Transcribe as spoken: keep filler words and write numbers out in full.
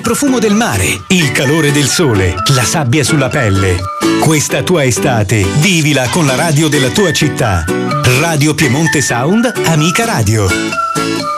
profumo del mare, il calore del sole, la sabbia sulla pelle. Questa tua estate, vivila con la radio della tua città. Radio Piemonte Sound, Amica Radio.